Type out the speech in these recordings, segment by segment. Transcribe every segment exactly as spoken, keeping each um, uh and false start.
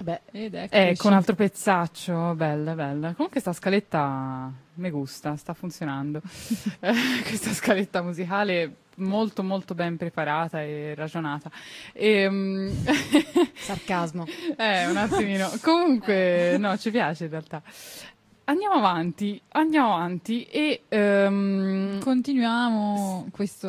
Beh, ed ecco un altro pezzaccio, bella, bella. Comunque sta scaletta mi gusta, sta funzionando. Questa scaletta musicale molto molto ben preparata e ragionata. E, um... sarcasmo. Eh, un attimino. Comunque, no, ci piace in realtà. Andiamo avanti, andiamo avanti e um... continuiamo questo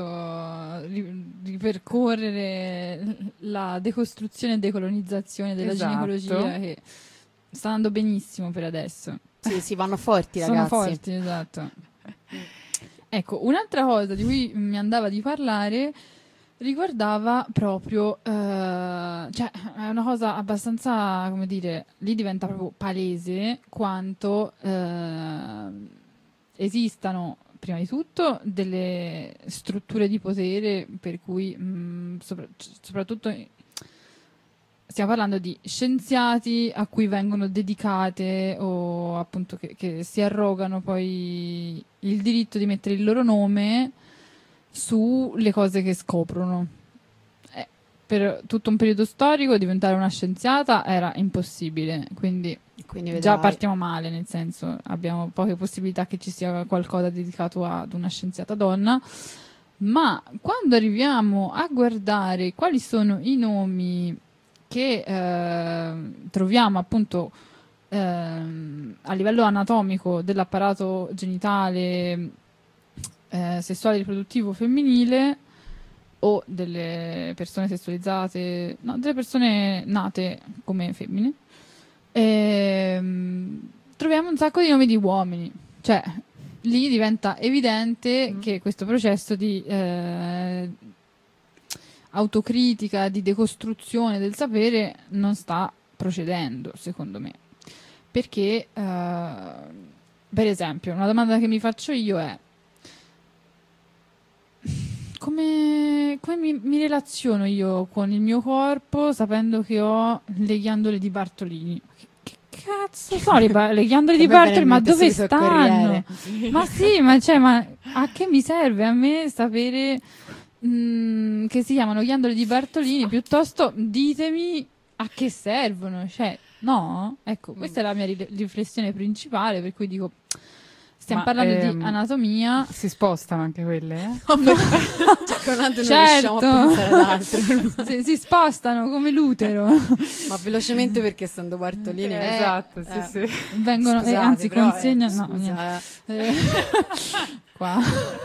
ripercorrere la decostruzione e decolonizzazione della esatto. ginecologia, che sta andando benissimo per adesso. Sì, sì, vanno forti, ragazzi. Sono forti, esatto. Ecco, un'altra cosa di cui mi andava di parlare riguardava proprio, eh, cioè è una cosa abbastanza, come dire, lì diventa proprio palese quanto eh, esistano prima di tutto delle strutture di potere per cui mh, sopra- soprattutto stiamo parlando di scienziati a cui vengono dedicate o appunto che, che si arrogano poi il diritto di mettere il loro nome sulle cose che scoprono. Eh, per tutto un periodo storico diventare una scienziata era impossibile, quindi, quindi già partiamo male, nel senso abbiamo poche possibilità che ci sia qualcosa dedicato ad una scienziata donna. Ma quando arriviamo a guardare quali sono i nomi che eh, troviamo appunto eh, a livello anatomico dell'apparato genitale eh, sessuale riproduttivo femminile o delle persone sessualizzate, no, delle persone nate come femmine, ehm, troviamo un sacco di nomi di uomini, cioè lì diventa evidente mm. che questo processo di eh, autocritica, di decostruzione del sapere non sta procedendo, secondo me. Perché, eh, per esempio, una domanda che mi faccio io è come, come mi, mi relaziono io con il mio corpo sapendo che ho le ghiandole di Bartolini? Che, che cazzo sono le, le ghiandole di Bartolini? Ma dove stanno? Ma sì, ma, cioè, ma a che mi serve a me sapere mh, che si chiamano ghiandole di Bartolini? Piuttosto ditemi a che servono, cioè no? Ecco, questa è la mia ri- riflessione principale, per cui dico stiamo Ma, parlando ehm, di anatomia. Si spostano anche quelle, eh? Cioè, non riusciamo a pensare ad altro. si, si spostano come l'utero. Ma velocemente perché essendo Bartolini. Eh, esatto, sì, eh. sì. Vengono, Scusate, eh, anzi, però, consegnano. eh, no, scusa, eh. Eh, qua.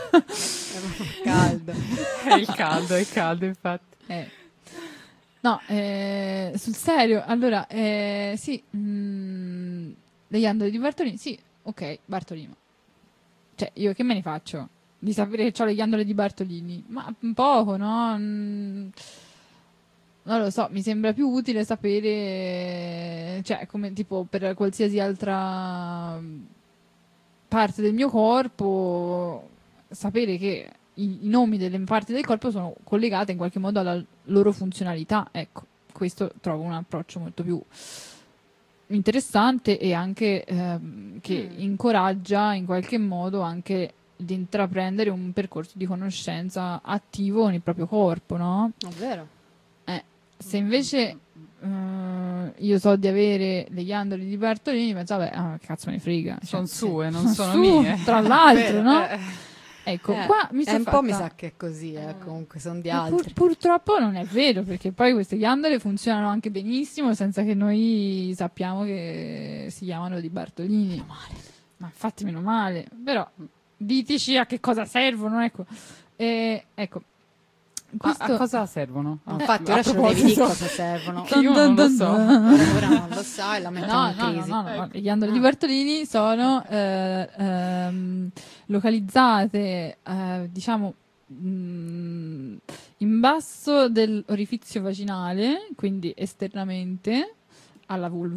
È caldo. È il caldo, è il caldo, infatti. Eh. No, eh, sul serio, allora, eh, sì, mh, le ghiandole di Bartolini, sì, ok, Bartolino. Cioè, io che me ne faccio? Di sapere che ho le ghiandole di Bartolini? Ma un poco, no? Mm, non lo so, mi sembra più utile sapere, cioè, come tipo per qualsiasi altra parte del mio corpo, sapere che i, i nomi delle parti del corpo sono collegate in qualche modo alla loro funzionalità. Ecco, questo trovo un approccio molto più interessante e anche ehm, che mm. incoraggia in qualche modo anche di intraprendere un percorso di conoscenza attivo nel proprio corpo, no? È vero. Eh, se invece uh, io so di avere le ghiandole di Bartolini, penso, vabbè, ah, che cazzo me ne frega. Sono cioè, sue, non sono su, mie. Tra l'altro, Beh, no? Eh. Ecco, eh, qua mi sono un fatta... po' mi sa che è così, eh, comunque sono di altri. Pur, purtroppo non è vero, perché poi queste ghiandole funzionano anche benissimo senza che noi sappiamo che si chiamano di Bartolini. Meno male. Ma infatti meno male, però diteci a che cosa servono, ecco. E, ecco. Questo... A, a cosa servono? No, infatti, ora ce lo devi dire cosa servono. Che io non lo so. Ora non lo sai, la mettiamo no, in no, crisi. no, no, ecco. no. Le ghiandole ah. di Bartolini sono eh, ehm, localizzate, eh, diciamo, mh, in basso dell'orifizio vaginale, quindi esternamente alla vulva.